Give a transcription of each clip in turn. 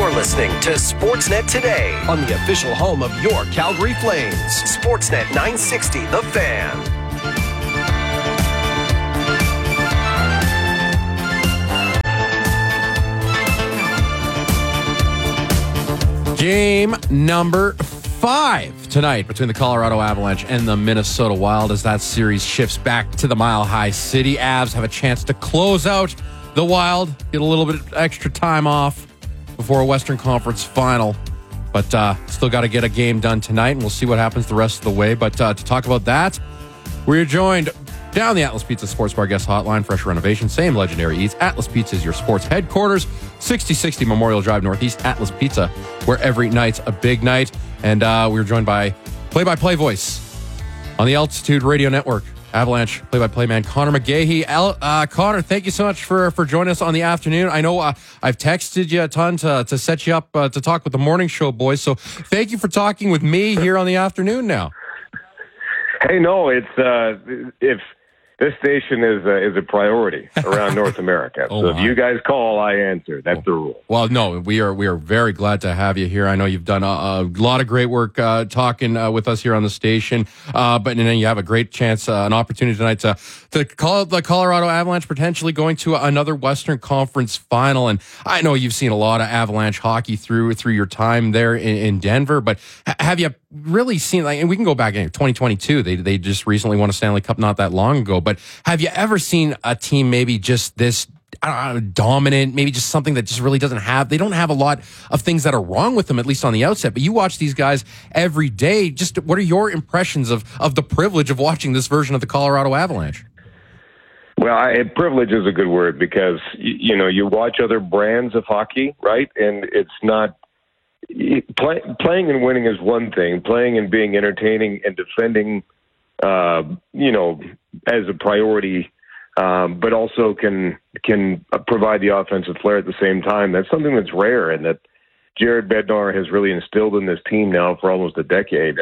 You're listening to Sportsnet Today on the official home of your Calgary Flames. Sportsnet 960, The Fan. Game number 5 tonight between the Colorado Avalanche and the Minnesota Wild as that series shifts back to the Mile High City. Avs have a chance to close out the Wild, get a little bit extra time off before a Western Conference final. But still got to get a game done tonight, and we'll see what happens the rest of the way. But to talk about that, we're joined down the Atlas Pizza Sports Bar guest hotline, fresh renovation, same legendary eats. Atlas Pizza is your sports headquarters, 6060 Memorial Drive Northeast. Atlas Pizza, where every night's a big night. And we're joined by play-by-play voice on the Altitude Radio Network, Avalanche play-by-play man Connor McGahey. Connor, thank you so much for joining us on the afternoon. I know I've texted you a ton to set you up to talk with the morning show boys, so thank you for talking with me here on the afternoon now. Hey, no, it's if this station is a priority around North America. So if you guys call, I answer. That's the rule. Well, no, we are very glad to have you here. I know you've done a lot of great work talking with us here on the station, but then you have a great chance, an opportunity tonight to call the Colorado Avalanche potentially going to another Western Conference final. And I know you've seen a lot of Avalanche hockey through your time there in Denver, but have you really seen, and we can go back in 2022, they just recently won a Stanley Cup not that long ago, but have you ever seen a team maybe just this dominant, maybe just something that just really they don't have a lot of things that are wrong with them, at least on the outset, but you watch these guys every day. Just what are your impressions of the privilege of watching this version of the Colorado Avalanche? Well, privilege is a good word because, you watch other brands of hockey, right? And it's not, playing and winning is one thing. Playing and being entertaining and defending, as a priority, but also can provide the offensive flair at the same time. That's something that's rare, and that Jared Bednar has really instilled in this team now for almost a decade.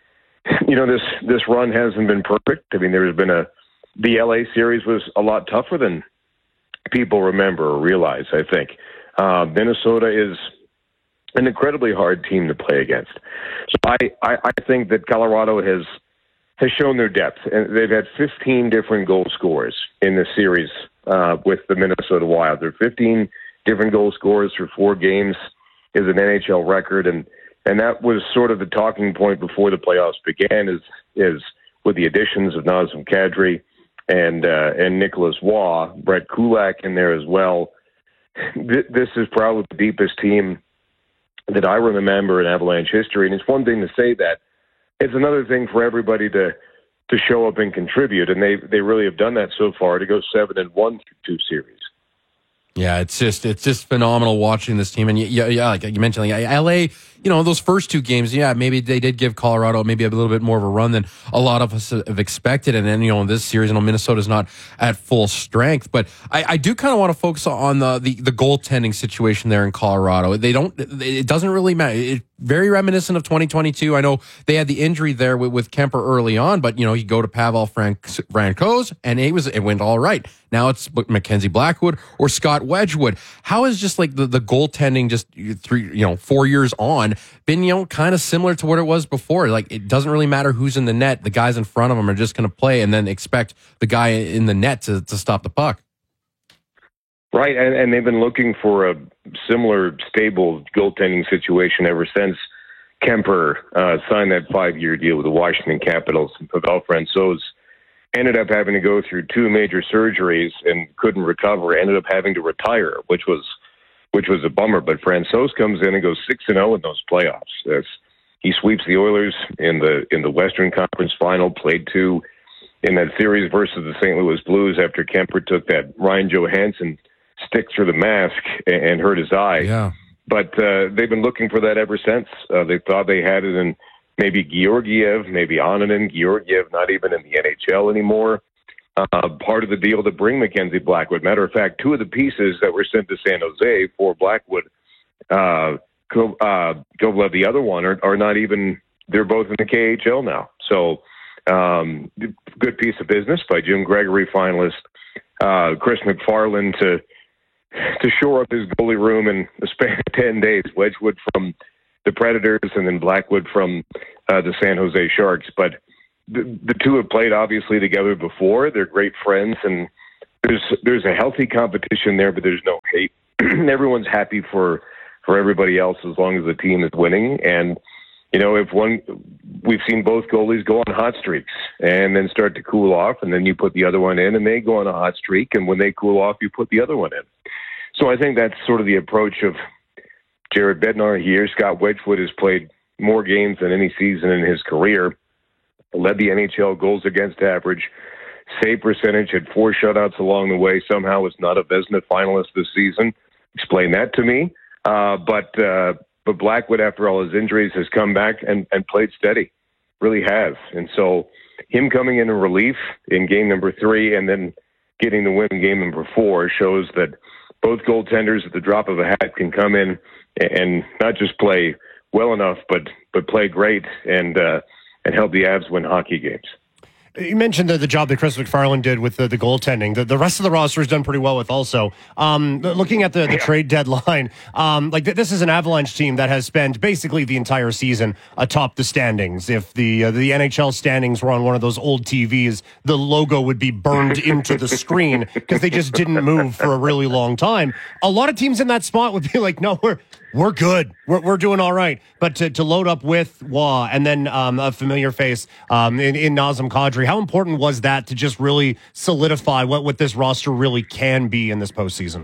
And this run hasn't been perfect. I mean, the LA series was a lot tougher than people remember or realize. I think Minnesota is an incredibly hard team to play against. So I think that Colorado has shown their depth, and they've had 15 different goal scorers in this series with the Minnesota Wild. There are 15 different goal scorers for 4 games is an NHL record, and that was sort of the talking point before the playoffs began. Is with the additions of Nazem Kadri and Nicholas Waugh, Brett Kulak in there as well. This is probably the deepest team that I remember in Avalanche history, and it's one thing to say that. It's another thing for everybody to show up and contribute, and they really have done that so far to go 7-1 through 2 series. Yeah, it's just phenomenal watching this team, and like you mentioned, like LA. Those first 2 games, maybe they did give Colorado maybe a little bit more of a run than a lot of us have expected. And then, in this series, Minnesota's not at full strength. But I do kind of want to focus on the goaltending situation there in Colorado. It doesn't really matter. It's very reminiscent of 2022. I know they had the injury there with Kemper early on, but, you go to Pavel Francouz, and it went all right. Now it's Mackenzie Blackwood or Scott Wedgwood. How is just like the goaltending just 4 years on been, kind of similar to what it was before? Like, it doesn't really matter who's in the net. The guys in front of them are just going to play and then expect the guy in the net to stop the puck. Right, and they've been looking for a similar stable goaltending situation ever since Kemper signed that 5-year deal with the Washington Capitals. And Pavel Francouz ended up having to go through 2 major surgeries and couldn't recover, ended up having to retire, which was a bummer. But Francouz comes in and goes 6-0 in those playoffs. He sweeps the Oilers in the Western Conference Final, played 2 in that series versus the St. Louis Blues after Kemper took that Ryan Johansson stick through the mask and hurt his eye. Yeah. But they've been looking for that ever since. They thought they had it in maybe Georgiev, maybe Ananen. Georgiev not even in the NHL anymore. Part of the deal to bring Mackenzie Blackwood. Matter of fact, 2 of the pieces that were sent to San Jose for Blackwood, Kovalev, the other one, are not even, they're both in the KHL now. So good piece of business by Jim Gregory finalist Chris McFarland to shore up his goalie room in the span of 10 days. Wedgwood from the Predators and then Blackwood from the San Jose Sharks. But the two have played obviously together before. They're great friends, and there's a healthy competition there, but there's no hate. Everyone's happy for everybody else as long as the team is winning. And we've seen both goalies go on hot streaks and then start to cool off, and then you put the other one in and they go on a hot streak, and when they cool off, you put the other one in. So I think that's sort of the approach of Jared Bednar here. Scott Wedgwood has played more games than any season in his career, led the NHL goals against average, save percentage, had 4 shutouts along the way, somehow was not a Vezina finalist this season. Explain that to me. But Blackwood, after all his injuries, has come back and played steady, really has. And so him coming in relief in game number 3 and then getting the win in game number 4 shows that both goaltenders at the drop of a hat can come in and not just play well enough, but play great and help the Avs win hockey games. You mentioned the job that Chris McFarland did with the goaltending. The rest of the roster has done pretty well with also. Looking at the trade deadline, this is an Avalanche team that has spent basically the entire season atop the standings. If the NHL standings were on one of those old TVs, the logo would be burned into the screen because they just didn't move for a really long time. A lot of teams in that spot would be like, no, we're good. We're doing all right. But to load up with Waugh and then a familiar face in Nazem Kadri, how important was that to just really solidify what this roster really can be in this postseason?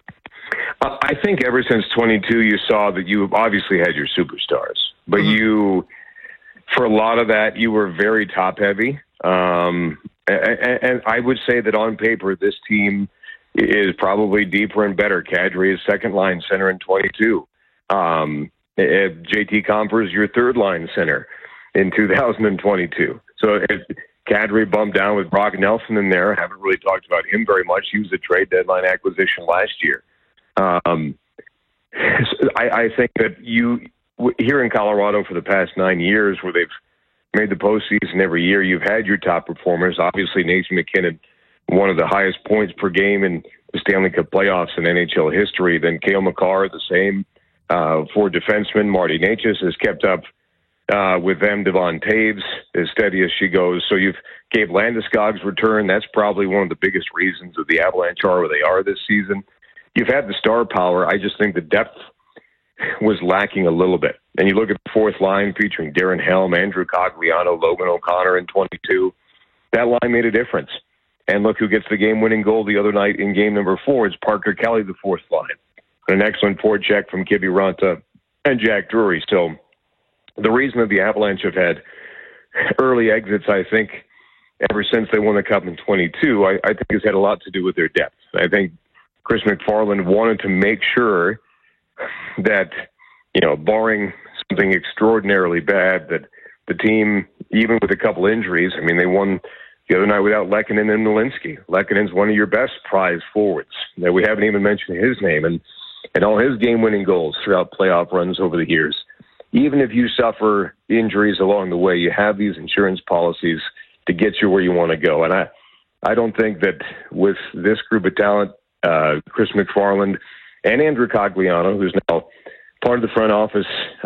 I think ever since 22, you saw that you obviously had your superstars, but you, for a lot of that, you were very top heavy. And I would say that on paper, this team is probably deeper and better. Kadri is second line center in 22. JT Compher is your third line center in 2022. So Kadri bumped down with Brock Nelson in there. Haven't really talked about him very much. He was a trade deadline acquisition last year. I think that you here in Colorado for the past 9 years, where they've made the postseason every year, you've had your top performers. Obviously, Nathan MacKinnon, one of the highest points per game in the Stanley Cup playoffs in NHL history. Then Cale Makar, the same. For defensemen, Marty Necas has kept up with them. Devon Taves, as steady as she goes. So you've Gabe Landeskog's return. That's probably one of the biggest reasons that the Avalanche are where they are this season. You've had the star power. I just think the depth was lacking a little bit. And you look at the fourth line featuring Darren Helm, Andrew Cogliano, Logan O'Connor in 22. That line made a difference. And look who gets the game-winning goal the other night in game number 4. It's Parker Kelly, the fourth line. An excellent forecheck from Kibby Ranta and Jack Drury. So the reason that the Avalanche have had early exits, I think, ever since they won the Cup in 22, I think has had a lot to do with their depth. I think Chris McFarland wanted to make sure that, barring something extraordinarily bad, that the team, even with a couple injuries, they won the other night without Lehkonen and Malinsky. Lehkonen's one of your best prize forwards. Now, we haven't even mentioned his name. And all his game-winning goals throughout playoff runs over the years. Even if you suffer injuries along the way, you have these insurance policies to get you where you want to go. And I don't think that with this group of talent, Chris McFarland and Andrew Cogliano, who's now part of the front office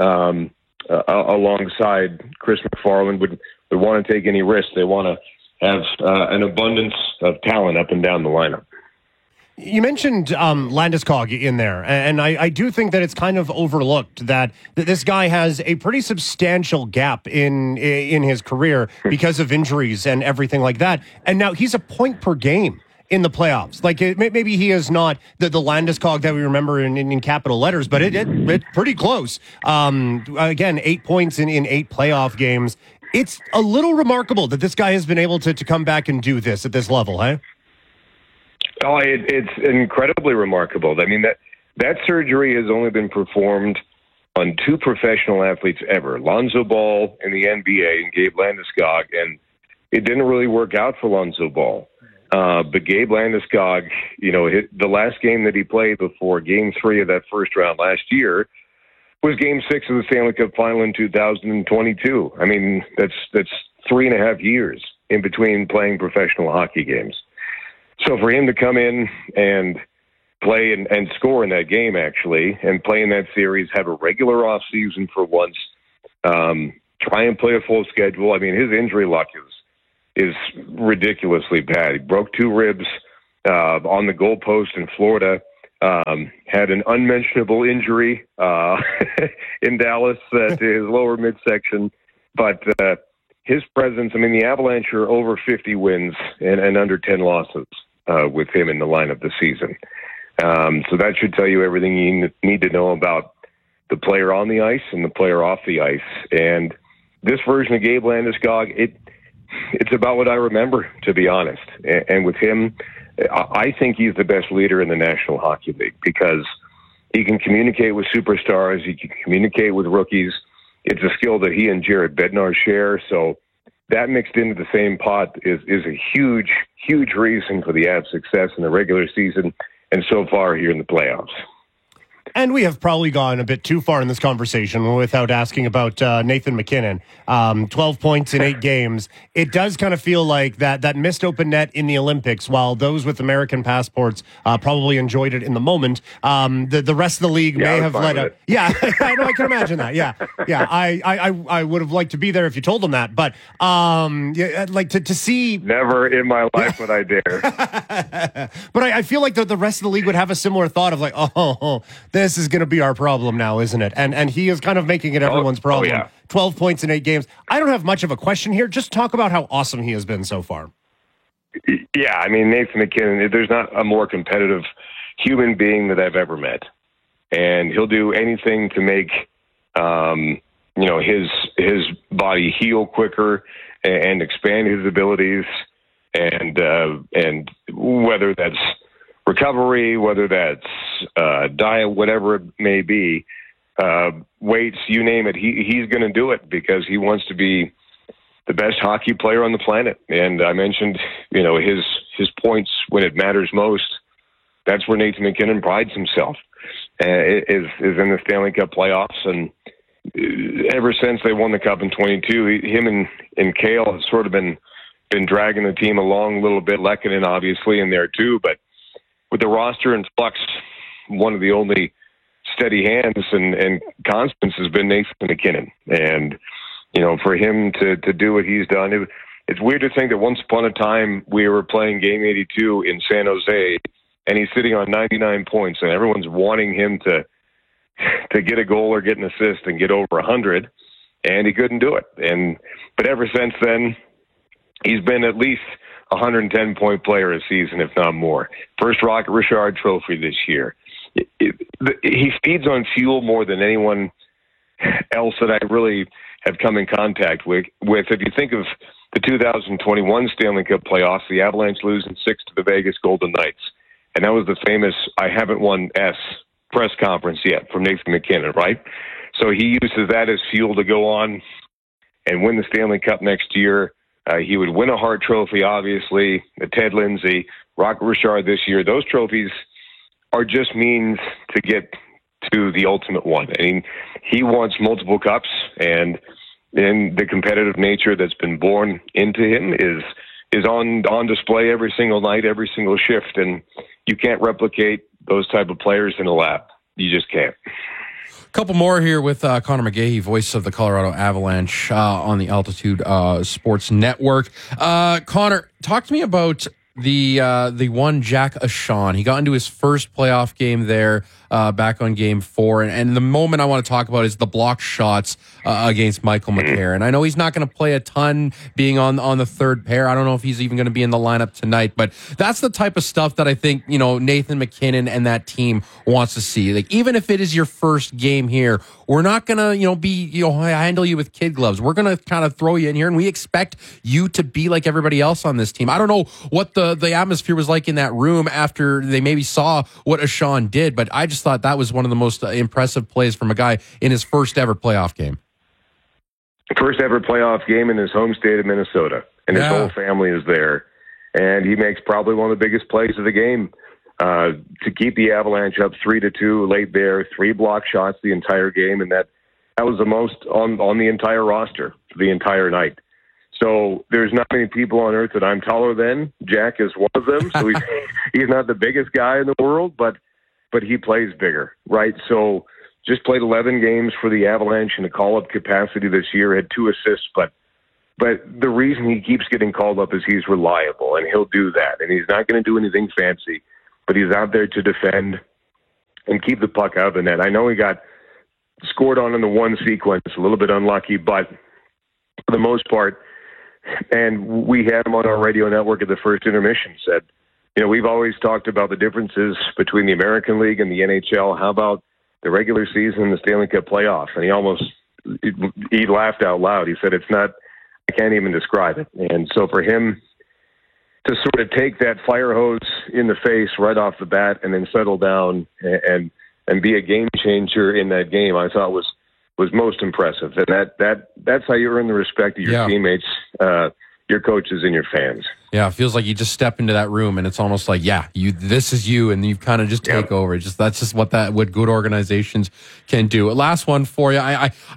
alongside Chris McFarland, would want to take any risk. They want to have an abundance of talent up and down the lineup. You mentioned Landeskog in there, and I do think that it's kind of overlooked that this guy has a pretty substantial gap in his career because of injuries and everything like that. And now he's a point per game in the playoffs. Like maybe he is not the Landeskog that we remember in capital letters, but it's pretty close. Again, 8 points in 8 playoff games. It's a little remarkable that this guy has been able to come back and do this at this level, huh? Oh, it's incredibly remarkable. That surgery has only been performed on 2 professional athletes ever, Lonzo Ball in the NBA and Gabe Landeskog, and it didn't really work out for Lonzo Ball. But Gabe Landeskog, the last game that he played before Game 3 of that first round last year was Game 6 of the Stanley Cup Final in 2022. That's 3.5 years in between playing professional hockey games. So for him to come in and play and score in that game, actually, and play in that series, have a regular off season for once, try and play a full schedule. I mean, his injury luck is ridiculously bad. He broke 2 ribs on the goalpost in Florida, had an unmentionable injury in Dallas to his lower midsection, but his presence, I mean, the Avalanche are over 50 wins and under 10 losses with him in the lineup this season. So that should tell you everything you need to know about the player on the ice and the player off the ice. And this version of Gabe Landeskog, it's about what I remember, to be honest. And with him, I think he's the best leader in the National Hockey League because he can communicate with superstars. He can communicate with rookies. It's a skill that he and Jared Bednar share. So that mixed into the same pot is a huge, huge reason for the Avs' success in the regular season and so far here in the playoffs. And we have probably gone a bit too far in this conversation without asking about Nathan MacKinnon. 12 points in 8 games. It does kind of feel like that missed open net in the Olympics, while those with American passports probably enjoyed it in the moment. The rest of the league may have let up. Yeah, I know. I can imagine that. Yeah. I would have liked to be there if you told them that. But like to see. Never in my life would I dare. But I feel like the rest of the league would have a similar thought of like, this is going to be our problem now, isn't it? And he is kind of making it everyone's problem. Yeah. 12 points in 8 games. I don't have much of a question here. Just talk about how awesome he has been so far. Yeah, I mean, Nathan MacKinnon, there's not a more competitive human being that I've ever met. And he'll do anything to make, his body heal quicker and expand his abilities. And whether that's recovery, whether that's diet, whatever it may be, weights, you name it, he's going to do it because he wants to be the best hockey player on the planet. And I mentioned, his points when it matters most. That's where Nathan MacKinnon prides himself, is in the Stanley Cup playoffs. And ever since they won the Cup in 22, him and Cale have sort of been dragging the team along a little bit. Lehkonen obviously in there too, but with the roster in flux, one of the only steady hands and constants has been Nathan MacKinnon. And, for him to do what he's done, it's weird to think that once upon a time we were playing Game 82 in San Jose and he's sitting on 99 points and everyone's wanting him to get a goal or get an assist and get over 100, and he couldn't do it. But ever since then, he's been at least 110-point player a season, if not more. First Rocket Richard Trophy this year. He feeds on fuel more than anyone else that I really have come in contact with. If you think of the 2021 Stanley Cup playoffs, the Avalanche losing 6 to the Vegas Golden Knights. And that was the famous "I haven't won S" press conference yet from Nathan MacKinnon, right? So he uses that as fuel to go on and win the Stanley Cup next year. He would win a Hart Trophy, obviously, the Ted Lindsay, Rocket Richard this year. Those trophies are just means to get to the ultimate one. I mean, he wants multiple cups, and the competitive nature that's been born into him is on display every single night, every single shift, and you can't replicate those type of players in a lab. You just can't. Couple more here with Connor McGahey, voice of the Colorado Avalanche on the Altitude Sports Network. Connor, talk to me about the one Jack Ahcan. He got into his first playoff game there back on Game 4, and the moment I want to talk about is the block shots against Michael McCarron. I know he's not going to play a ton being on the third pair. I don't know if he's even going to be in the lineup tonight, but that's the type of stuff that I think Nathan MacKinnon and that team wants to see. Like, even if it is your first game here, we're not going to handle you with kid gloves. We're going to kind of throw you in here, and we expect you to be like everybody else on this team. I don't know what the atmosphere was like in that room after they maybe saw what Ahcan did, but I just thought that was one of the most impressive plays from a guy in his first ever playoff game. First ever playoff game in his home state of Minnesota, and his whole family is there. And he makes probably one of the biggest plays of the game to keep the Avalanche up 3-2 late there, 3 block shots the entire game, and that was the most on the entire roster for the entire night. So there's not many people on earth that I'm taller than. Jack is one of them. So he's not the biggest guy in the world, but but he plays bigger, right? So just played 11 games for the Avalanche in a call-up capacity this year, had 2 assists, but the reason he keeps getting called up is he's reliable, and he'll do that. And he's not going to do anything fancy, but he's out there to defend and keep the puck out of the net. I know he got scored on in the one sequence, a little bit unlucky, but for the most part, and we had him on our radio network at the first intermission, said, we've always talked about the differences between the American League and the NHL. How about the regular season and the Stanley Cup playoff? And he laughed out loud. He said, I can't even describe it. And so for him to sort of take that fire hose in the face right off the bat and then settle down and be a game changer in that game, I thought was most impressive. And that's how you earn the respect of your teammates, your coaches, and your fans. Yeah, it feels like you just step into that room and it's almost like, this is you, and you kind of just take over. That's just what good organizations can do. Last one for you.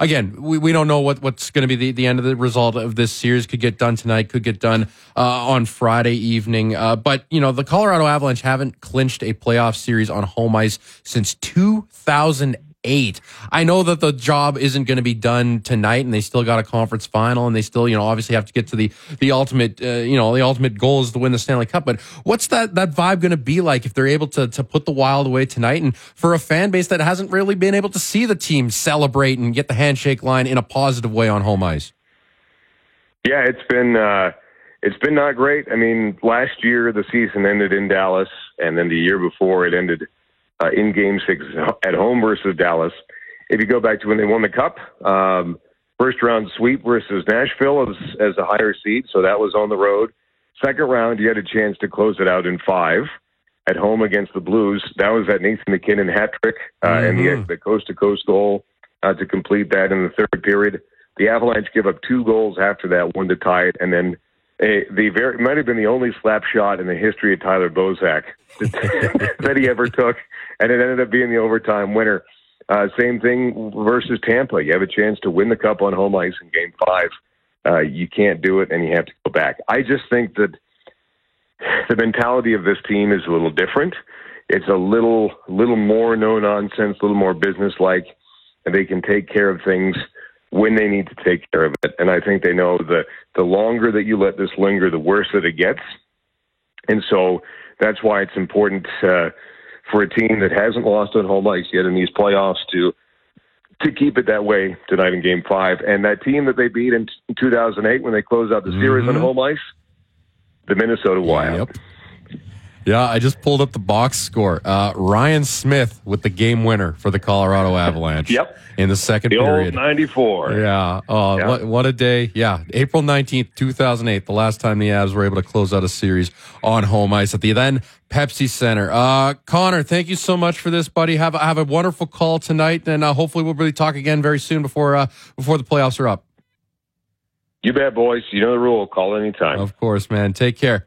We don't know what's going to be the end of the result of this series. Could get done tonight, could get done on Friday evening. But the Colorado Avalanche haven't clinched a playoff series on home ice since 2008. I know that the job isn't going to be done tonight, and they still got a conference final, and they still, obviously have to get to the ultimate, the ultimate goal is to win the Stanley Cup. But what's that vibe going to be like if they're able to put the Wild away tonight? And for a fan base that hasn't really been able to see the team celebrate and get the handshake line in a positive way on home ice. Yeah, it's been not great. I mean, last year the season ended in Dallas, and then the year before it ended in Game 6 at home versus Dallas. If you go back to when they won the Cup, first round sweep versus Nashville as a higher seed, so that was on the road. Second round, you had a chance to close it out in 5 at home against the Blues. That was that Nathan MacKinnon hat trick and the coast-to-coast goal to complete that in the third period. The Avalanche give up 2 goals after that, one to tie it, and then it might have been the only slap shot in the history of Tyler Bozak that he ever took, and it ended up being the overtime winner. Same thing versus Tampa. You have a chance to win the Cup on home ice in Game 5. You can't do it, and you have to go back. I just think that the mentality of this team is a little different. It's a little more no-nonsense, a little more business-like, and they can take care of things when they need to take care of it. And I think they know that the longer that you let this linger, the worse that it gets. And so that's why it's important for a team that hasn't lost on home ice yet in these playoffs to keep it that way tonight in Game 5. And that team that they beat in 2008 when they closed out the series on home ice, the Minnesota Wild. Yep. Yeah, I just pulled up the box score. Ryan Smith with the game winner for the Colorado Avalanche. Yep. In the second the period. Old 94. Yeah. What a day. Yeah. April 19th, 2008, the last time the Avs were able to close out a series on home ice at the then Pepsi Center. Connor, thank you so much for this, buddy. Have a wonderful call tonight, and hopefully we'll really talk again very soon before the playoffs are up. You bet, boys. You know the rule. Call anytime. Of course, man. Take care.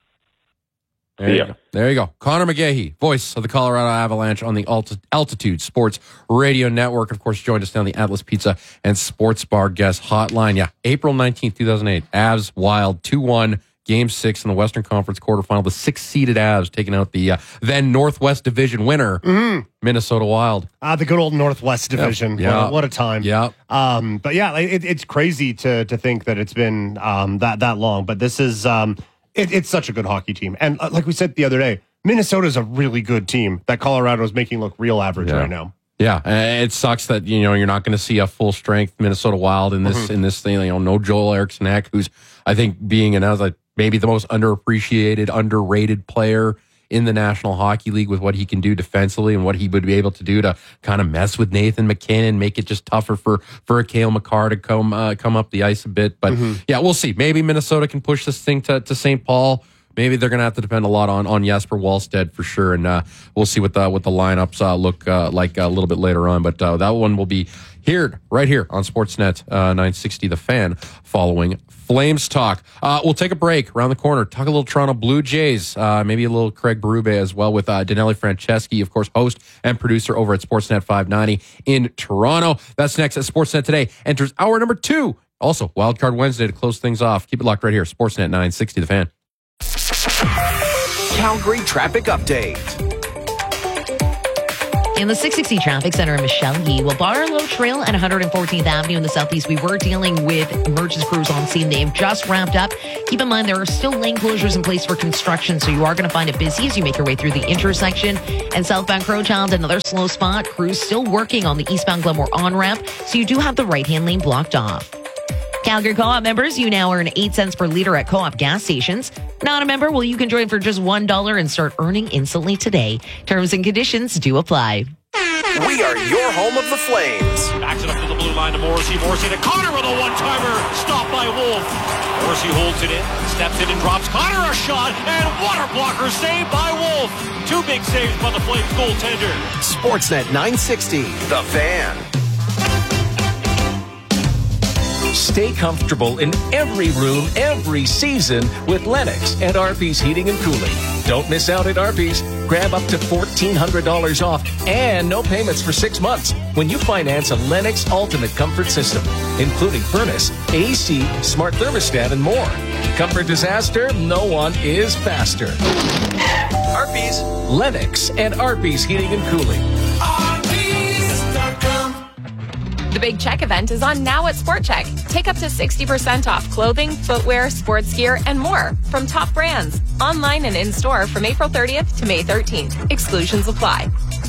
There you go. Connor McGahey, voice of the Colorado Avalanche on the Altitude Sports Radio Network. Of course, joined us now on the Atlas Pizza and Sports Bar guest hotline. Yeah, April 19th, 2008. Avs Wild 2-1, Game 6 in the Western Conference quarterfinal. The 6-seeded Avs taking out the then Northwest Division winner, Minnesota Wild. The good old Northwest Division. Yeah. What a time. Yeah. But yeah, it's crazy to think that it's been that long. But this is... It's such a good hockey team. And like we said the other day, Minnesota's a really good team that Colorado is making look real average right now. Yeah, it sucks that you're not going to see a full strength Minnesota Wild in this thing. No Joel Eriksson, who's I think being announced like maybe the most underappreciated, underrated player in the National Hockey League with what he can do defensively and what he would be able to do to kind of mess with Nathan MacKinnon, make it just tougher for a Cale Makar to come up the ice a bit. But yeah, we'll see. Maybe Minnesota can push this thing to St. Paul. Maybe they're going to have to depend a lot on Jesper Wallstedt for sure, and we'll see what the lineups look like a little bit later on. But that one will be right here on Sportsnet 960 The Fan following Flames talk. We'll take a break around the corner, talk a little Toronto Blue Jays, maybe a little Craig Berube as well with Danelli Franceschi, of course, host and producer over at Sportsnet 590 in Toronto. That's next at Sportsnet Today. Enters hour number 2. Also, Wildcard Wednesday to close things off. Keep it locked right here. Sportsnet 960 The Fan. Calgary traffic update. In the 660 traffic center in Michelle Yee, well, Barlow Trail and 114th Avenue in the southeast, we were dealing with emergency crews on scene. They've just wrapped up. Keep in mind, there are still lane closures in place for construction, so you are going to find it busy as you make your way through the intersection. And southbound Crowchild, another slow spot. Crews still working on the eastbound Glenmore on-ramp, so you do have the right-hand lane blocked off. Calgary Co-op members, you now earn 8 cents per liter at Co-op gas stations. Not a member? Well, you can join for just $1 and start earning instantly today. Terms and conditions do apply. We are your home of the Flames. Backs it up to the blue line to Morrissey. Morrissey to Connor with a one-timer. Stopped by Wolf. Morrissey holds it in, steps in and drops Connor a shot, and water blocker saved by Wolf. 2 big saves by the Flames goaltender. Sportsnet 960, The Fan. Stay comfortable in every room, every season with Lennox and Arby's Heating and Cooling. Don't miss out at Arby's. Grab up to $1,400 off and no payments for 6 months when you finance a Lennox Ultimate Comfort System, including furnace, AC, smart thermostat, and more. Comfort disaster, no one is faster. Arby's, Lennox, and Arby's Heating and Cooling. The Big Check event is on now at Sport Check. Take up to 60% off clothing, footwear, sports gear, and more from top brands. Online and in-store from April 30th to May 13th. Exclusions apply.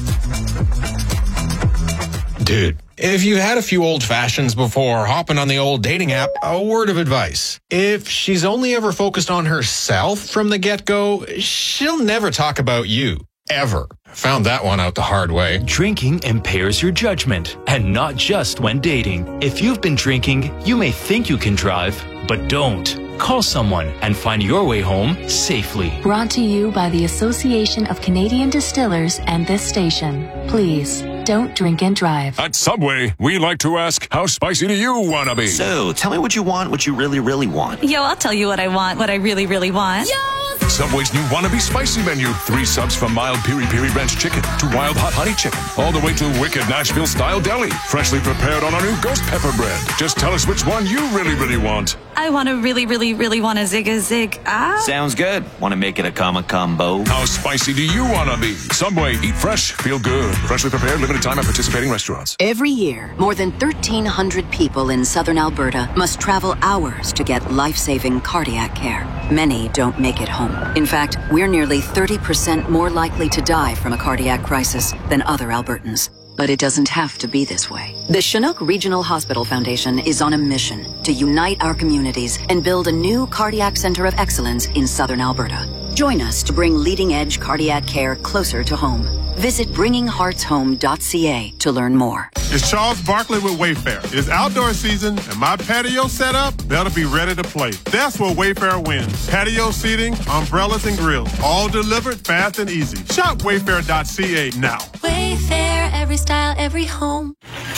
Dude, if you had a few old fashions before hopping on the old dating app, a word of advice. If she's only ever focused on herself from the get-go, she'll never talk about you. Ever. Found that one out the hard way. Drinking impairs your judgment, and not just when dating. If you've been drinking, you may think you can drive, but don't. Call someone and find your way home safely. Brought to you by the Association of Canadian Distillers and this station. Please, don't drink and drive. At Subway, we like to ask, how spicy do you want to be? So, tell me what you want, what you really, really want. Yo, I'll tell you what I want, what I really, really want. Yo! Subway's new Wannabe Spicy menu. 3 subs from mild piri-piri ranch chicken to wild hot honey chicken, all the way to wicked Nashville-style deli. Freshly prepared on our new ghost pepper bread. Just tell us which one you really, really want. I want to really, really, really want a zig-a-zig. Sounds good. Want to make it a combo? How spicy do you want to be? Subway, eat fresh, feel good. Freshly prepared, limited time at participating restaurants. Every year, more than 1,300 people in southern Alberta must travel hours to get life-saving cardiac care. Many don't make it home. In fact, we're nearly 30% more likely to die from a cardiac crisis than other Albertans. But it doesn't have to be this way. The Chinook Regional Hospital Foundation is on a mission to unite our communities and build a new cardiac center of excellence in southern Alberta. Join us to bring leading-edge cardiac care closer to home. Visit bringingheartshome.ca to learn more. It's Charles Barkley with Wayfair. It's outdoor season, and my patio set up better be ready to play. That's where Wayfair wins. Patio seating, umbrellas, and grills, all delivered fast and easy. Shop wayfair.ca now. Wayfair, every style, every home.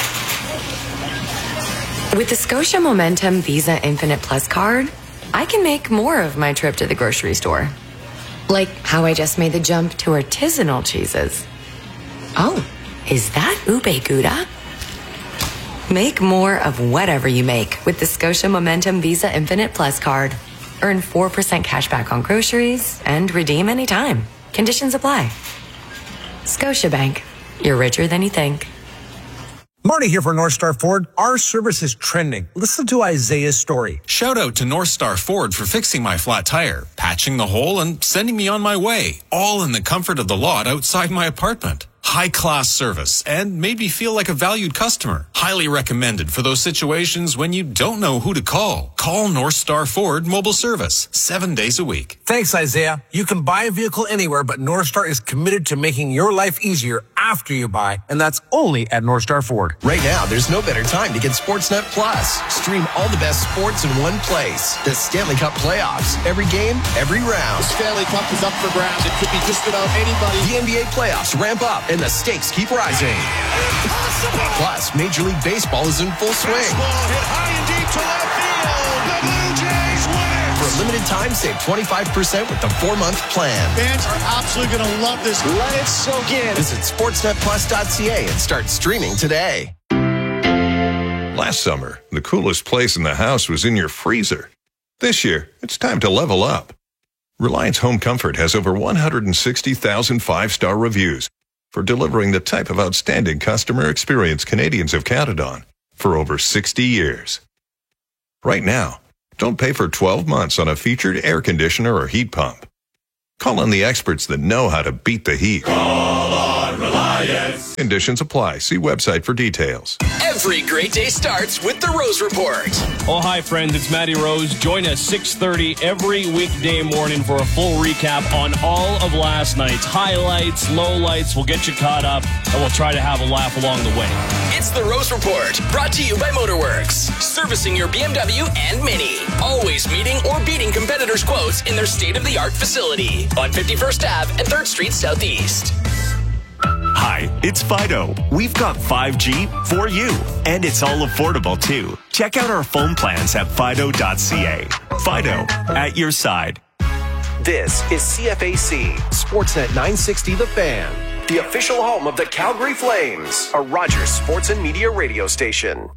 With the Scotia Momentum Visa Infinite Plus card, I can make more of my trip to the grocery store. Like how I just made the jump to artisanal cheeses. Oh, is that ube gouda? Make more of whatever you make with the Scotia Momentum Visa Infinite Plus card. Earn 4% cash back on groceries and redeem anytime. Conditions apply. Scotiabank. You're richer than you think. Marty here for North Star Ford. Our service is trending. Listen to Isaiah's story. Shout out to North Star Ford for fixing my flat tire, patching the hole, and sending me on my way. All in the comfort of the lot outside my apartment. High-class service and made me feel like a valued customer. Highly recommended for those situations when you don't know who to call. Call North Star Ford Mobile Service 7 days a week. Thanks, Isaiah. You can buy a vehicle anywhere, but North Star is committed to making your life easier after you buy, and that's only at North Star Ford. Right now, there's no better time to get Sportsnet Plus. Stream all the best sports in one place. The Stanley Cup playoffs. Every game, every round. The Stanley Cup is up for grabs. It could be just about anybody. The NBA playoffs ramp up, and the stakes keep rising. Impossible. Plus, Major League Baseball is in full swing. Baseball hit high and deep to left field. The Blue Jays win. For a limited time, save 25% with the 4-month plan. Fans are absolutely going to love this. Let it soak in. Visit sportsnetplus.ca and start streaming today. Last summer, the coolest place in the house was in your freezer. This year, it's time to level up. Reliance Home Comfort has over 160,000 5-star reviews. for delivering the type of outstanding customer experience Canadians have counted on for over 60 years. Right now, don't pay for 12 months on a featured air conditioner or heat pump. Call on the experts that know how to beat the heat. Call on Reliance. Conditions apply. See website for details. Every great day starts with the Rose Report. Oh, hi, friends. It's Matty Rose. Join us 6:30 every weekday morning for a full recap on all of last night's highlights, lowlights. We'll get you caught up, and we'll try to have a laugh along the way. It's the Rose Report, brought to you by Motorworks. Servicing your BMW and Mini. Always meeting or beating competitors' quotes in their state-of-the-art facility on 51st Ave and 3rd Street Southeast. Hi, it's Fido. We've got 5G for you, and it's all affordable too. Check out our phone plans at fido.ca. Fido, at your side. This is CFAC, Sportsnet 960 The Fan, the official home of the Calgary Flames, a Rogers Sports and Media radio station.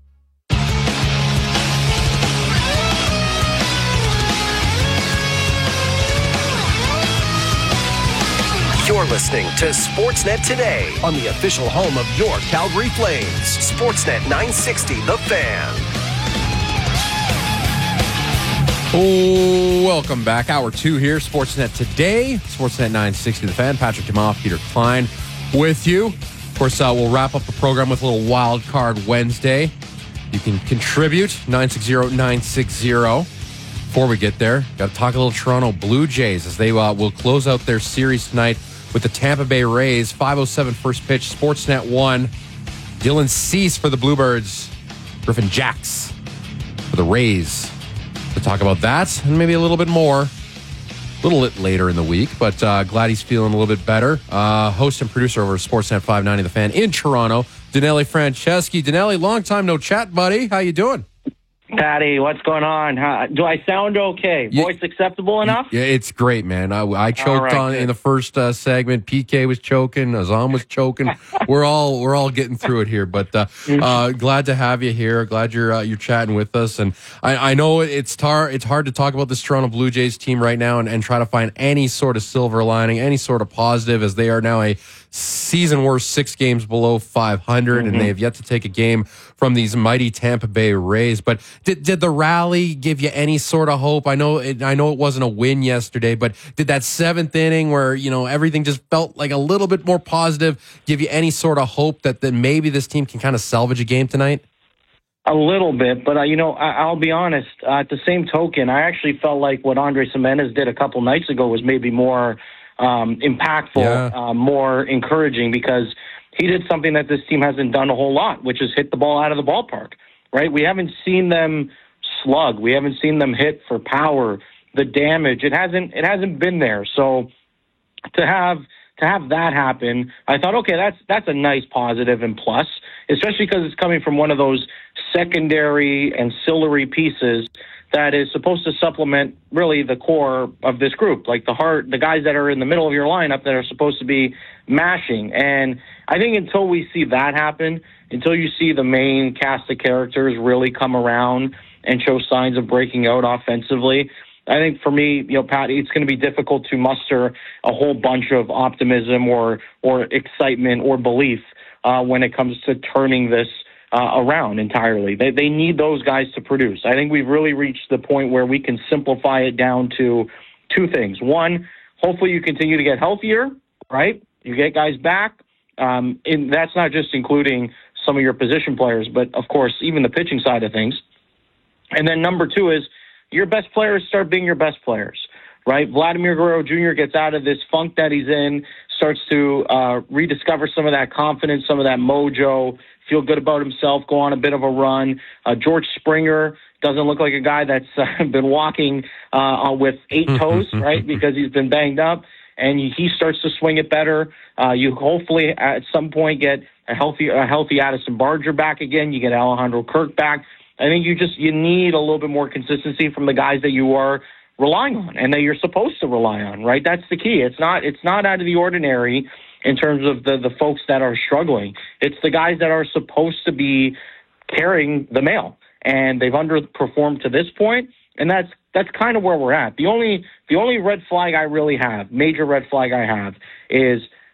You're listening to Sportsnet Today on the official home of your Calgary Flames. Sportsnet 960, The Fan. Oh, welcome back. Hour 2 here, Sportsnet Today. Sportsnet 960, The Fan. Patrick Demoff, Peter Klein with you. Of course, we'll wrap up the program with a little Wild Card Wednesday. You can contribute, 960-960. Before we get there, got to talk a little Toronto Blue Jays as they will close out their series tonight with the Tampa Bay Rays. 5:07 first pitch, Sportsnet 1. Dylan Cease for the Bluebirds. Griffin Jacks for the Rays. To talk about that and maybe a little bit more a little bit later in the week, but glad he's feeling a little bit better. Host and producer over Sportsnet 590 The Fan in Toronto, Danelli Franceschi. Danelli, long time no chat, buddy. How you doing? Patty, what's going on? Do I sound okay? Voice acceptable enough? Yeah, it's great, man. I choked in the first segment. PK was choking. Azam was choking. we're all getting through it here, but glad to have you here. Glad you're chatting with us. And I know it's hard to talk about this Toronto Blue Jays team right now and try to find any sort of silver lining, any sort of positive, as they are now a season worst 6 games below 500, and they have yet to take a game from these mighty Tampa Bay Rays. But did the rally give you any sort of hope? I know it wasn't a win yesterday, but did that 7th inning where everything just felt like a little bit more positive give you any sort of hope that maybe this team can kind of salvage a game tonight? A little bit, but I'll be honest. At the same token, I actually felt like what Andrés Giménez did a couple nights ago was maybe more impactful, more encouraging, because he did something that this team hasn't done a whole lot, which is hit the ball out of the ballpark, right? We haven't seen them slug. We haven't seen them hit for power. The damage, it hasn't been there. So to have that happen, I thought, okay, that's a nice positive and plus, especially because it's coming from one of those secondary ancillary pieces that is supposed to supplement really the core of this group, like the guys that are in the middle of your lineup that are supposed to be mashing. And I think until we see that happen, until you see the main cast of characters really come around and show signs of breaking out offensively, I think for me, Pat, it's going to be difficult to muster a whole bunch of optimism or excitement or belief when it comes to turning this around entirely. They need those guys to produce. I think we've really reached the point where we can simplify it down to 2 things. One, hopefully you continue to get healthier, right? You get guys back. And that's not just including some of your position players, but of course, even the pitching side of things. And then number 2 is your best players start being your best players, right? Vladimir Guerrero Jr. gets out of this funk that he's in, starts to rediscover some of that confidence, some of that mojo, feel good about himself, go on a bit of a run. George Springer doesn't look like a guy that's been walking with 8 toes, right, because he's been banged up, and he starts to swing it better. You hopefully at some point get a healthy Addison Barger back again. You get Alejandro Kirk back. I think you need a little bit more consistency from the guys that you are relying on and that you're supposed to rely on, right? That's the key. It's not out of the ordinary in terms of the folks that are struggling. It's the guys that are supposed to be carrying the mail, and they've underperformed to this point, and that's kind of where we're at. The only red flag I really have, major red flag I have, is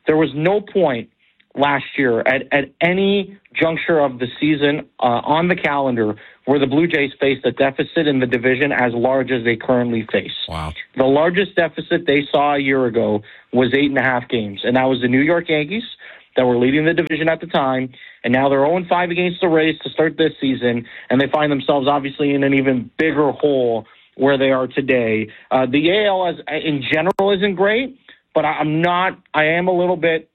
there was no point last year at any juncture of the season on the calendar where the Blue Jays faced a deficit in the division as large as they currently face. Wow. The largest deficit they saw a year ago was 8.5 games, and that was the New York Yankees that were leading the division at the time, and now they're 0-5 against the Rays to start this season, and they find themselves obviously in an even bigger hole where they are today. The AL in general isn't great, but I'm a little bit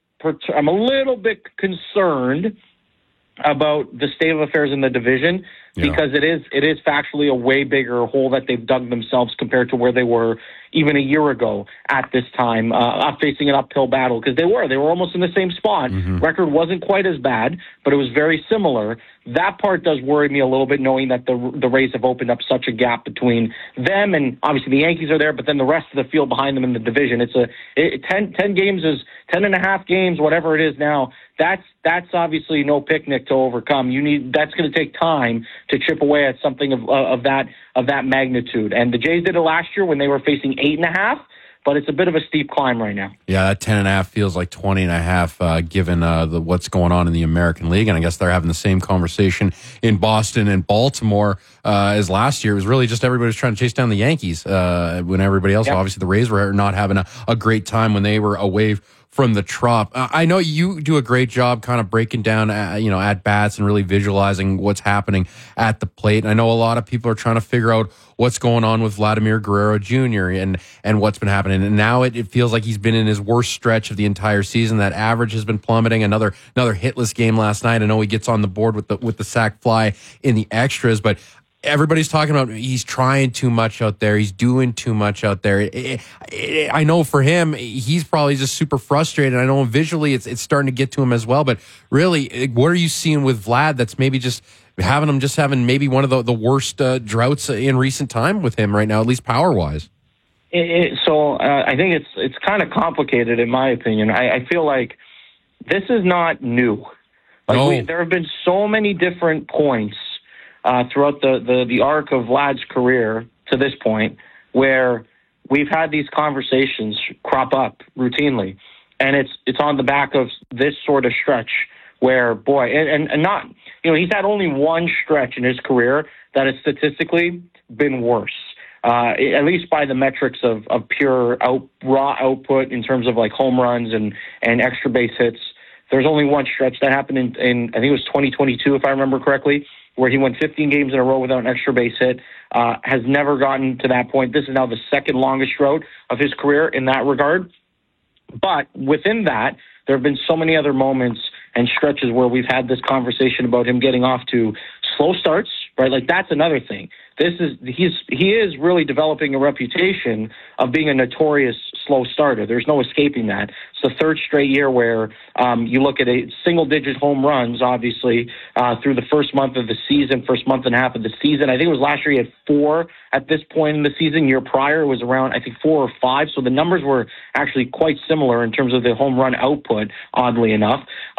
concerned about the state of affairs in the division because it is factually a way bigger hole that they've dug themselves compared to where they were even a year ago at this time, facing an uphill battle, because they were almost in the same spot. Record wasn't quite as bad, but it was very similar. That part does worry me a little bit, knowing that the Rays have opened up such a gap between them and obviously the Yankees are there, but then the rest of the field behind them in the division. 10 games is 10.5 games, whatever it is now. That's obviously no picnic to overcome. That's going to take time to chip away at something of that magnitude. And the Jays did it last year when they were facing 8.5, but it's a bit of a steep climb right now. Yeah, that 10.5 feels like 20.5 given what's going on in the American League. And I guess they're having the same conversation in Boston and Baltimore as last year. It was really just everybody was trying to chase down the Yankees when everybody else, obviously the Rays were not having a great time when they were away from the Trop. I know you do a great job kind of breaking down, at bats and really visualizing what's happening at the plate. And I know a lot of people are trying to figure out what's going on with Vladimir Guerrero Jr. and what's been happening. And now it feels like he's been in his worst stretch of the entire season. That average has been plummeting. Another hitless game last night. I know he gets on the board with the sac fly in the extras, but everybody's talking about he's trying too much out there. He's doing too much out there. I know for him, he's probably just super frustrated. I know visually it's starting to get to him as well. But really, what are you seeing with Vlad that's maybe just having maybe one of the worst droughts in recent time with him right now, at least power-wise? So I think it's kind of complicated in my opinion. I feel like this is not new. There have been so many different points throughout the arc of Vlad's career to this point, where we've had these conversations crop up routinely, and it's on the back of this sort of stretch where, boy, and not, he's had only one stretch in his career that has statistically been worse, at least by the metrics of pure raw output in terms of like home runs and extra base hits. There's only one stretch that happened in I think it was 2022, if I remember correctly, where he went 15 games in a row without an extra base hit, has never gotten to that point. This is now the second longest drought of his career in that regard. But within that, there have been so many other moments and stretches where we've had this conversation about him getting off to slow starts, right? Like that's another thing. He is really developing a reputation of being a notorious slow starter. There's no escaping that. It's the third straight year where you look at single-digit home runs, obviously, through the first month of the season, first month and a half of the season. I think it was last year he had 4 at this point in the season. Year prior it was around, I think, 4 or 5. So the numbers were actually quite similar in terms of the home run output, oddly enough.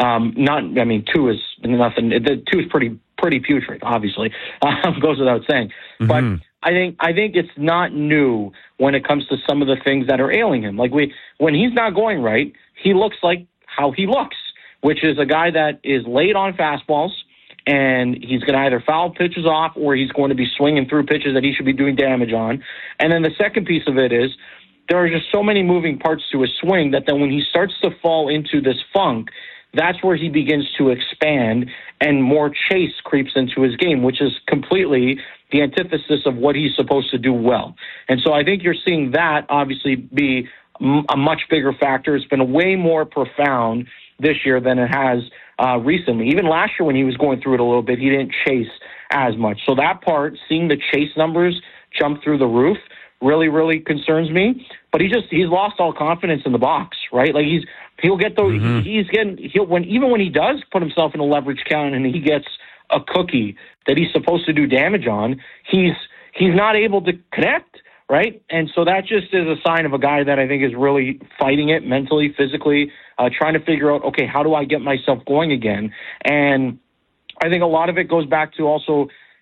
2 is nothing. 2 is pretty putrid, obviously, goes without saying. Mm-hmm. But I think it's not new when it comes to some of the things that are ailing him. Like when he's not going right, he looks like how he looks, which is a guy that is late on fastballs, and he's going to either foul pitches off or he's going to be swinging through pitches that he should be doing damage on. And then the second piece of it is there are just so many moving parts to his swing that then when he starts to fall into this funk, that's where he begins to expand and more chase creeps into his game, which is completely the antithesis of what he's supposed to do well. And so I think you're seeing that obviously be a much bigger factor. It's been way more profound this year than it has recently. Even last year when he was going through it a little bit, he didn't chase as much. So that part, seeing the chase numbers jump through the roof, really, really concerns me. But he's lost all confidence in the box, right? Like he'll get those. Mm-hmm. Even when he does put himself in a leverage count and he gets a cookie that he's supposed to do damage on, he's not able to connect, right? And so that just is a sign of a guy that I think is really fighting it mentally, physically, trying to figure out, okay, how do I get myself going again? And I think a lot of it goes back to also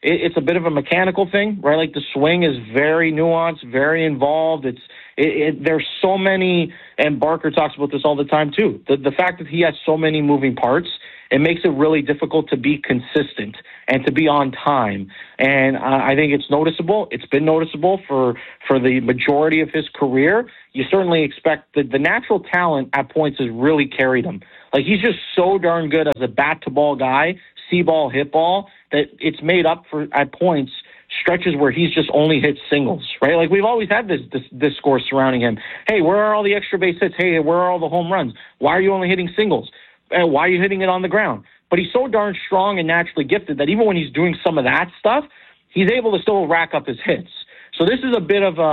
it's a bit of a mechanical thing, right? Like the swing is very nuanced, very involved. There's so many, and Barker talks about this all the time too. The fact that he has so many moving parts, it makes it really difficult to be consistent and to be on time. And I think it's noticeable. It's been noticeable for the majority of his career. You certainly expect that the natural talent at points has really carried him. Like, he's just so darn good as a bat-to-ball guy, see-ball, hit-ball, that it's made up for, at points, stretches where he's just only hit singles, right? Like, we've always had this discourse surrounding him. Hey, where are all the extra base hits? Hey, where are all the home runs? Why are you only hitting singles? Why are you hitting it on the ground? But he's so darn strong and naturally gifted that even when he's doing some of that stuff, he's able to still rack up his hits. So this is a bit of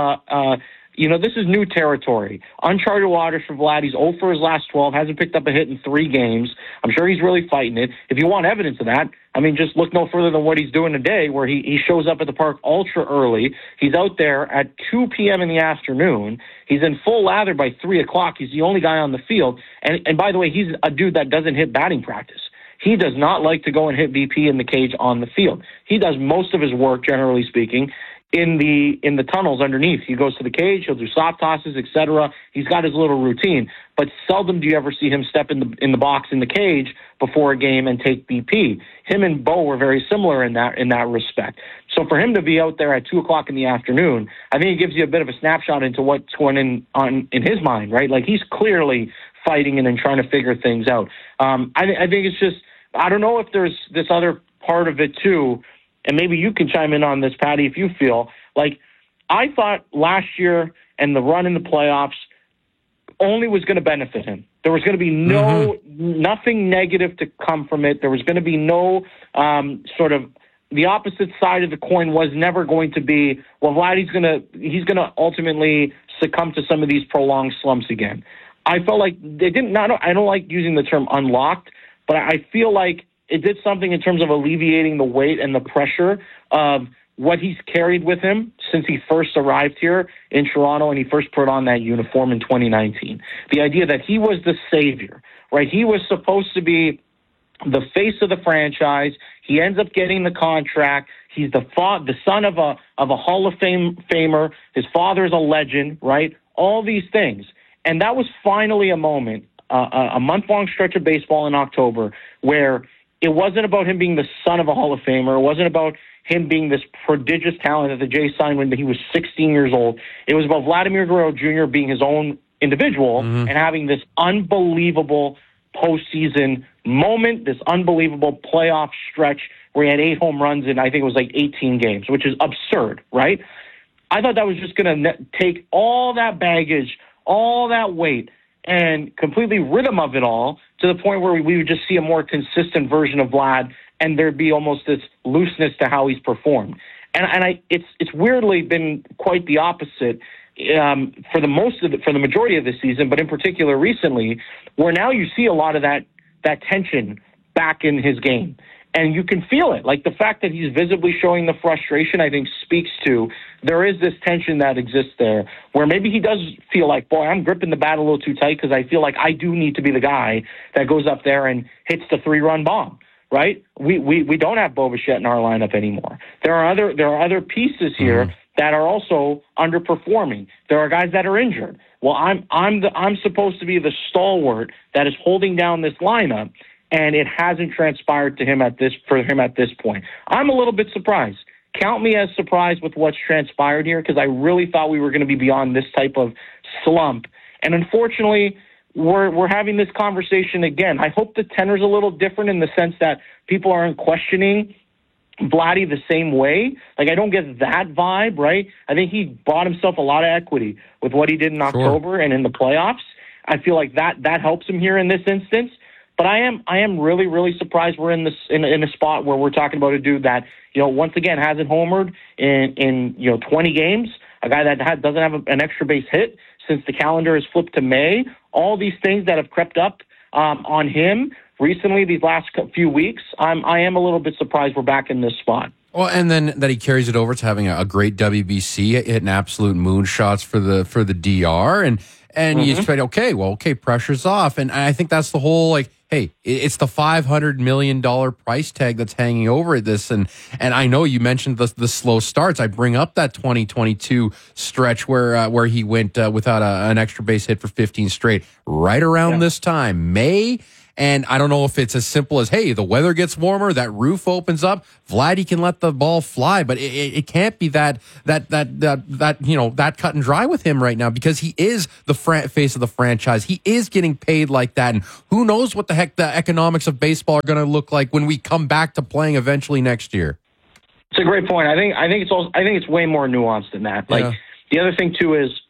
this is new territory. Uncharted waters for Vlad. He's 0 for his last 12, hasn't picked up a hit in 3 games. I'm sure he's really fighting it. If you want evidence of that, I mean, just look no further than what he's doing today, where he shows up at the park ultra early. He's out there at 2 p.m. in the afternoon. He's in full lather by 3 o'clock. He's the only guy on the field. And by the way, he's a dude that doesn't hit batting practice. He does not like to go and hit BP in the cage on the field. He does most of his work, generally speaking, in the tunnels underneath. He goes to the cage, he'll do soft tosses, etc. He's got his little routine, but seldom do you ever see him step in the box in the cage before a game and take BP. Him and Bo were very similar in that respect. So for him to be out there at 2 o'clock in the afternoon, I think it gives you a bit of a snapshot into what's going on in his mind, right? Like, he's clearly fighting and trying to figure things out. I think it's just, I don't know if there's this other part of it too. And maybe you can chime in on this, Patty, if you feel. Like, I thought last year and the run in the playoffs only was going to benefit him. There was going to be nothing negative to come from it. There was going to be no sort of, the opposite side of the coin was never going to be, well, Vlad, he's going to ultimately succumb to some of these prolonged slumps again. I felt like they didn't, I don't like using the term unlocked, but I feel like it did something in terms of alleviating the weight and the pressure of what he's carried with him since he first arrived here in Toronto and he first put on that uniform in 2019. The idea that he was the savior, right? He was supposed to be the face of the franchise. He ends up getting the contract. He's the son of a Hall of Famer. His father's a legend, right? All these things. And that was finally a moment, a month-long stretch of baseball in October, where it wasn't about him being the son of a Hall of Famer. It wasn't about him being this prodigious talent that the Jays signed when he was 16 years old. It was about Vladimir Guerrero Jr. being his own individual and having this unbelievable postseason moment, this unbelievable playoff stretch where he had 8 home runs in, I think it was like 18 games, which is absurd, right? I thought that was just going to take all that baggage, all that weight, and completely rid him of it all to the point where we would just see a more consistent version of Vlad, and there'd be almost this looseness to how he's performed. And it's weirdly been quite the opposite for the majority of the season, but in particular recently, where now you see a lot of that tension back in his game. And you can feel it. Like, the fact that he's visibly showing the frustration, I think, speaks to there is this tension that exists there where maybe he does feel like, boy, I'm gripping the bat a little too tight because I feel like I do need to be the guy that goes up there and hits the 3-run bomb, right? We don't have Bo Bichette in our lineup anymore. There are other pieces here that are also underperforming. There are guys that are injured. Well, I'm supposed to be the stalwart that is holding down this lineup, and it hasn't transpired for him at this point. I'm a little bit surprised. Count me as surprised with what's transpired here, because I really thought we were going to be beyond this type of slump. And unfortunately, we're having this conversation again. I hope the tenor's a little different in the sense that people aren't questioning Vladdy the same way. Like, I don't get that vibe, right? I think he bought himself a lot of equity with what he did in October and in the playoffs. I feel like that helps him here in this instance. But I am really, really surprised we're in a spot where we're talking about a dude that, once again hasn't homered in 20 games, a guy that doesn't have an extra base hit since the calendar has flipped to May. All these things that have crept up on him recently these last few weeks. I am a little bit surprised we're back in this spot. Well, and then that he carries it over to having a great WBC, hitting absolute moonshots for the DR, and you expect, okay, pressure's off, and I think that's the whole, like, hey, it's the $500 million price tag that's hanging over this. And I know you mentioned the slow starts. I bring up that 2022 stretch where he went without an extra base hit for 15 straight, right around this time, May. And I don't know if it's as simple as, hey, the weather gets warmer, that roof opens up, Vladdy can let the ball fly, but it can't be that cut and dry with him right now, because he is the face of the franchise. He is getting paid like that, and who knows what the heck the economics of baseball are going to look like when we come back to playing eventually next year. It's a great point. I think it's way more nuanced than that. Like, the other thing too is,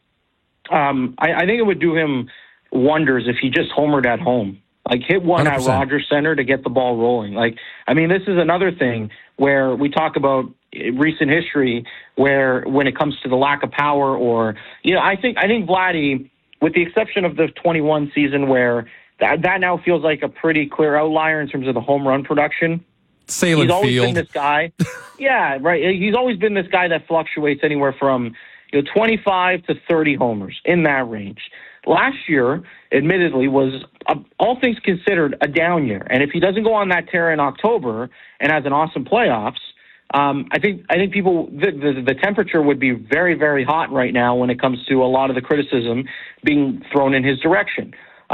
I think it would do him wonders if he just homered at home. Like, hit one 100%. At Rogers Center to get the ball rolling. Like, I mean, this is another thing where we talk about recent history where when it comes to the lack of power or, I think Vladdy, with the exception of the 21 season where that now feels like a pretty clear outlier in terms of the home run production. Salem He's always Field. been this guy. Yeah, right. He's always been this guy that fluctuates anywhere from 25 to 30 homers, in that range. Last year, admittedly, was, all things considered, a down year. And if he doesn't go on that tear in October and has an awesome playoffs, I think people, the temperature would be very, very hot right now when it comes to a lot of the criticism being thrown in his direction.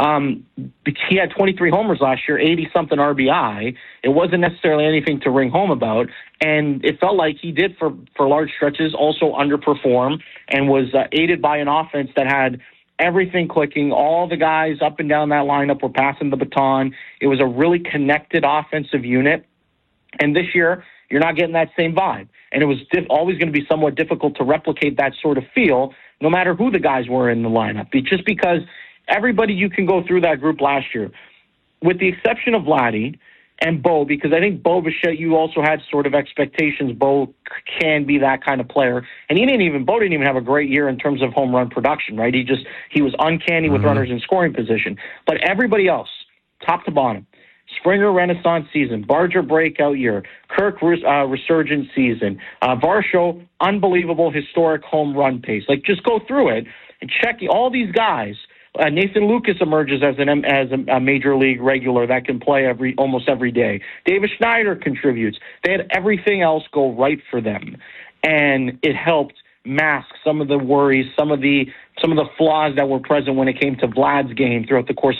He had 23 homers last year, 80-something RBI. It wasn't necessarily anything to ring home about, and it felt like he did, for large stretches, also underperform and was aided by an offense that had everything clicking. All the guys up and down that lineup were passing the baton. It was a really connected offensive unit. And this year, you're not getting that same vibe. And it was always going to be somewhat difficult to replicate that sort of feel, no matter who the guys were in the lineup. Just because everybody you can go through that group last year, with the exception of Vladdy and Bo, because I think Bo Bichette, you also had sort of expectations Bo can be that kind of player. And Bo didn't even have a great year in terms of home run production, right? He was uncanny with runners in scoring position. But everybody else, top to bottom, Springer renaissance season, Barger breakout year, Kirk resurgent season, Varsho, unbelievable historic home run pace. Like, just go through it and check all these guys. Nathan Lucas emerges as a major league regular that can play almost every day. David Schneider contributes. They had everything else go right for them, and it helped mask some of the worries, some of the flaws that were present when it came to Vlad's game throughout the course of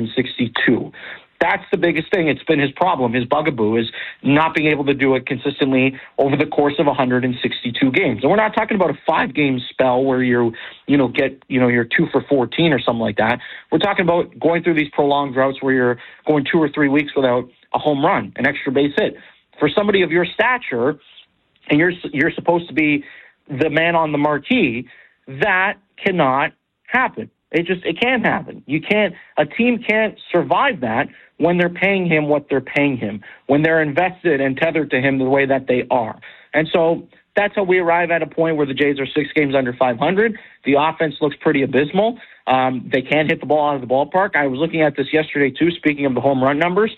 162. That's the biggest thing. It's been his problem. His bugaboo is not being able to do it consistently over the course of 162 games. And we're not talking about a 5-game spell where you're 2 for 14 or something like that. We're talking about going through these prolonged droughts where you're going 2 or 3 weeks without a home run, an extra base hit. For somebody of your stature, and you're supposed to be the man on the marquee, that cannot happen. It can't happen. A team can't survive that when they're paying him what they're paying him, when they're invested and tethered to him the way that they are. And so that's how we arrive at a point where the Jays are 6 games under 500. The offense looks pretty abysmal. They can't hit the ball out of the ballpark. I was looking at this yesterday, too, speaking of the home run numbers.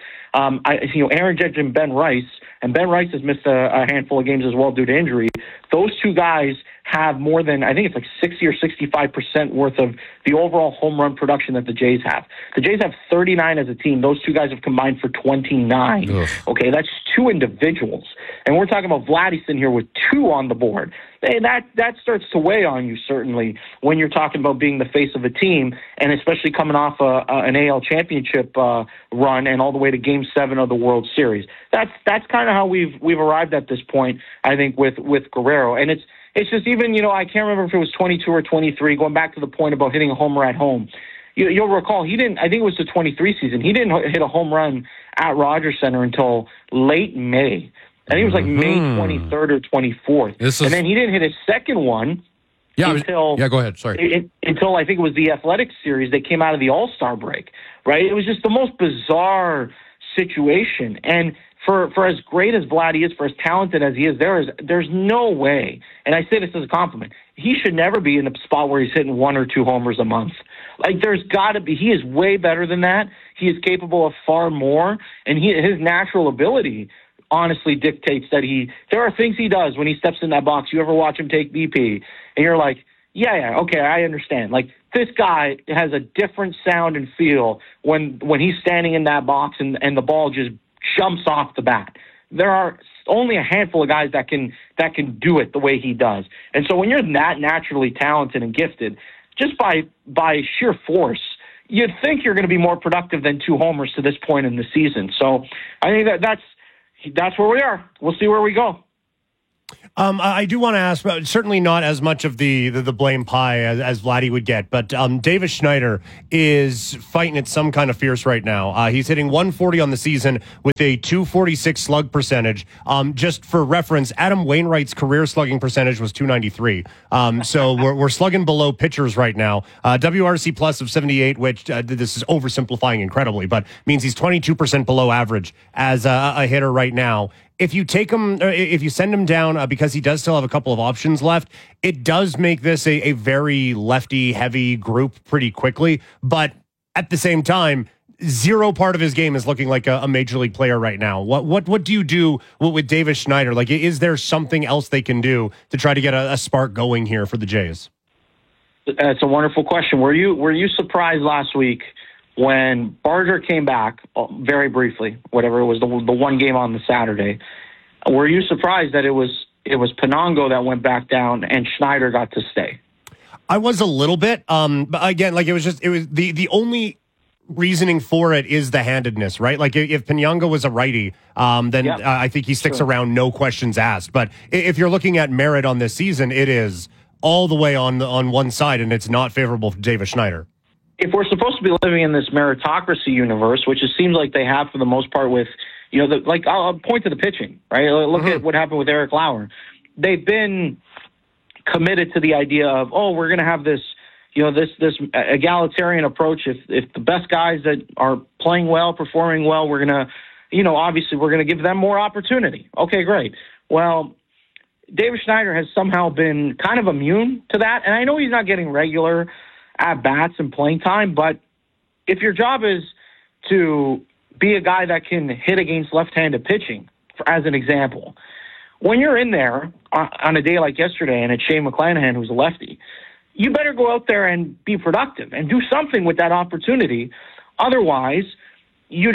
Aaron Judge and Ben Rice has missed a handful of games as well due to injury. Those two guys have more than, I think it's like 60 or 65% worth of the overall home run production that the Jays have. The Jays have 39 as a team. Those two guys have combined for 29. Ugh. Okay, that's 2 individuals. And we're talking about Vladdy sitting here with 2 on the board. And that starts to weigh on you, certainly, when you're talking about being the face of a team, and especially coming off an AL championship run and all the way to Game 7 of the World Series. That's kind of how we've arrived at this point, I think, with Guerrero. And it's just even, I can't remember if it was 22 or 23, going back to the point about hitting a homer at home. You'll recall, I think it was the 23 season, he didn't hit a home run at Rogers Center until late May. I think it was like May 23rd or 24th. And then he didn't hit his second one until... go ahead, sorry. Until I think it was the Athletics series. They came out of the All-Star break, right? It was just the most bizarre situation. And for as great as Vladdy is, for as talented as he is, there's no way, and I say this as a compliment, he should never be in a spot where he's hitting 1 or 2 homers a month. Like, there's got to be. He is way better than that. He is capable of far more, and his natural ability honestly dictates that there are things he does when he steps in that box. You ever watch him take BP, and you're like, yeah, okay, I understand. Like, this guy has a different sound and feel when he's standing in that box and the ball just jumps off the bat. There are only a handful of guys that can do it the way he does. And so when you're that naturally talented and gifted, just by sheer force, you'd think you're going to be more productive than 2 homers to this point in the season. So I think that's where we are. We'll see where we go. I do want to ask, certainly not as much of the blame pie as Vladdy would get, but Davis Schneider is fighting at some kind of fierce right now. He's hitting 140 on the season with a 246 slug percentage. Just for reference, Adam Wainwright's career slugging percentage was 293. So we're slugging below pitchers right now. WRC plus of 78, which this is oversimplifying incredibly, but means he's 22% below average as a hitter right now. If you take him, if you send him down because he does still have a couple of options left, it does make this a very lefty-heavy group pretty quickly. But at the same time, zero part of his game is looking like a major league player right now. What do you do with Davis Schneider? Like, is there something else they can do to try to get a spark going here for the Jays? That's a wonderful question. Were you surprised last week when Barger came back very briefly, whatever it was, the one game on the Saturday? Were you surprised that it was Penango that went back down and Schneider got to stay? I was a little bit. But again, like it was the only reasoning for it is the handedness, right? Like if Penango was a righty, then I think he sticks around, no questions asked. But if you're looking at merit on this season, it is all the way on one side, and it's not favorable for Davis Schneider. If we're supposed to be living in this meritocracy universe, which it seems like they have for the most part with, I'll point to the pitching, right? Look at what happened with Eric Lauer. They've been committed to the idea of, we're going to have this, this egalitarian approach. If the best guys that are playing well, performing well, we're going to, obviously we're going to give them more opportunity. Okay, great. Well, Davis Schneider has somehow been kind of immune to that. And I know he's not getting regular at-bats and playing time, but if your job is to be a guy that can hit against left-handed pitching, as an example, when you're in there on a day like yesterday and it's Shane McClanahan who's a lefty, you better go out there and be productive and do something with that opportunity. Otherwise, you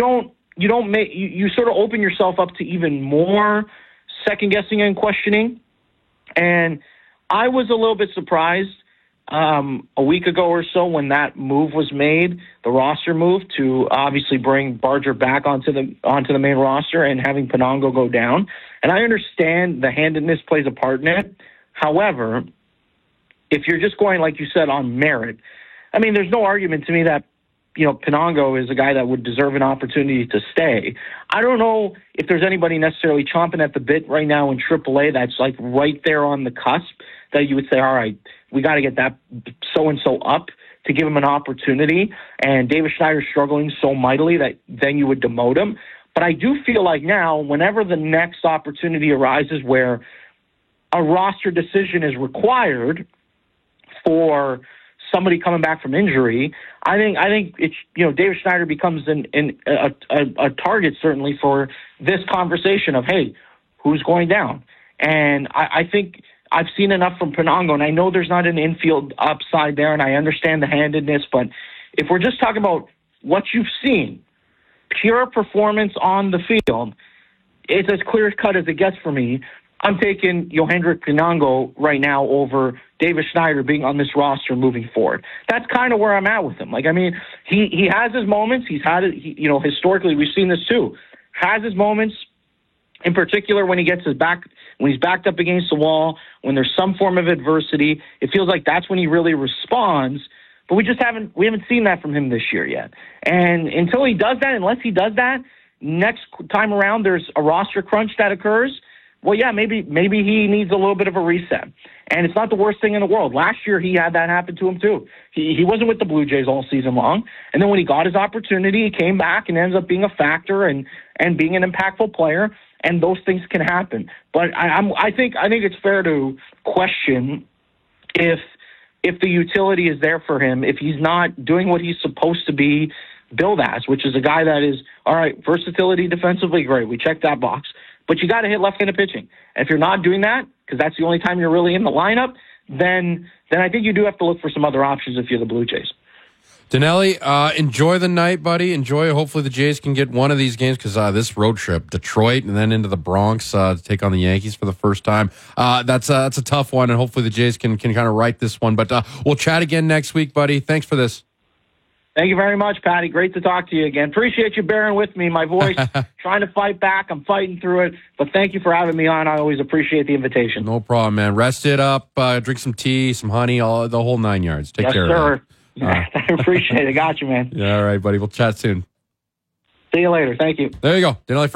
sort of open yourself up to even more second-guessing and questioning. And I was a little bit surprised a week ago or so when that move was made, the roster move to obviously bring Barger back onto the main roster and having Penango go down. And I understand the handedness plays a part in it. However, if you're just going, like you said, on merit, I mean, there's no argument to me that, Penango is a guy that would deserve an opportunity to stay. I don't know if there's anybody necessarily chomping at the bit right now in AAA that's like right there on the cusp that you would say, all right, we got to get that so-and-so up to give him an opportunity. And Davis Schneider's struggling so mightily that then you would demote him. But I do feel like now, whenever the next opportunity arises where a roster decision is required for somebody coming back from injury, I think it's, Davis Schneider becomes a target certainly for this conversation of, hey, who's going down? And I think I've seen enough from Penango, and I know there's not an infield upside there, and I understand the handedness, but if we're just talking about what you've seen, pure performance on the field, it's as clear cut as it gets for me. I'm taking Yohendrick Penango right now over Davis Schneider being on this roster moving forward. That's kind of where I'm at with him. Like, I mean, he has his moments. He's had it, historically, we've seen this too. Has his moments, in particular when when he's backed up against the wall, when there's some form of adversity. It feels like that's when he really responds. But we haven't seen that from him this year yet. And unless he does that, next time around there's a roster crunch that occurs, well, yeah, maybe he needs a little bit of a reset. And it's not the worst thing in the world. Last year, he had that happen to him, too. He wasn't with the Blue Jays all season long. And then when he got his opportunity, he came back and ends up being a factor and being an impactful player. And those things can happen. But I think it's fair to question if the utility is there for him, if he's not doing what he's supposed to be billed as, which is a guy that is, all right, versatility defensively, great. We checked that box. But you got to hit left-handed pitching. And if you're not doing that, because that's the only time you're really in the lineup, then then I think you do have to look for some other options if you're the Blue Jays. Dinelli, enjoy the night, buddy. Enjoy. Hopefully the Jays can get one of these games because this road trip, Detroit and then into the Bronx to take on the Yankees for the first time. That's a tough one, and hopefully the Jays can kind of right this one. But we'll chat again next week, buddy. Thanks for this. Thank you very much, Patty. Great to talk to you again. Appreciate you bearing with me. My voice, trying to fight back. I'm fighting through it. But thank you for having me on. I always appreciate the invitation. No problem, man. Rest it up. Drink some tea, some honey, the whole 9 yards. Take care sir. of it. I appreciate it. Got you, man. Yeah, all right, buddy. We'll chat soon. See you later. Thank you. There you go. Dinelli